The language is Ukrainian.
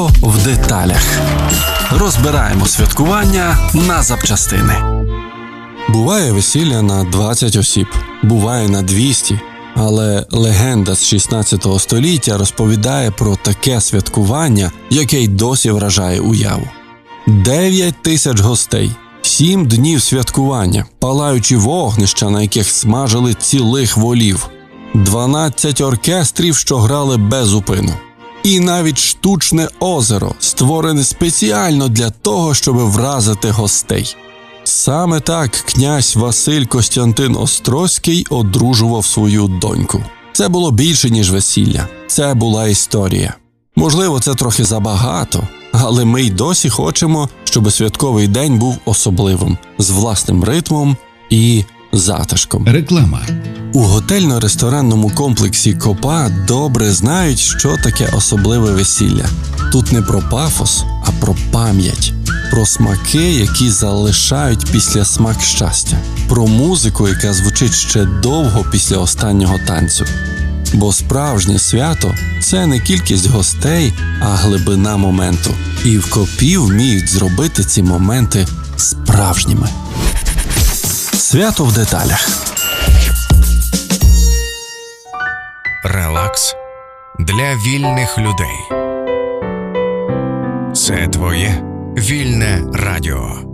в деталях. Розбираємо святкування на запчастини. Буває весілля на 20 осіб, буває на 200. Але легенда з 16 століття розповідає про таке святкування, яке й досі вражає уяву. 9 тисяч гостей, 7 днів святкування, палаючі вогнища, на яких смажили цілих волів, 12 оркестрів, що грали без зупину. І навіть штучне озеро, створене спеціально для того, щоб вразити гостей. Саме так князь Василь Костянтин Острозький одружував свою доньку. Це було більше, ніж весілля. Це була історія. Можливо, це трохи забагато, але ми й досі хочемо, щоб святковий день був особливим, з власним ритмом і затишком. Реклама. У готельно-ресторанному комплексі «Копа» добре знають, що таке особливе весілля. Тут не про пафос, а про пам'ять. Про смаки, які залишають післясмак щастя. Про музику, яка звучить ще довго після останнього танцю. Бо справжнє свято – це не кількість гостей, а глибина моменту. І в «Копі» вміють зробити ці моменти справжніми. Свято в деталях. Релакс для вільних людей. Це твоє вільне радіо.